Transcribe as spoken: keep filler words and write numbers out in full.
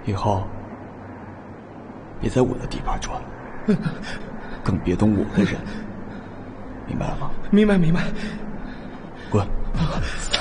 以后别在我的地盘转，更别动我的人，明白了吗？ 明白明白。 滚！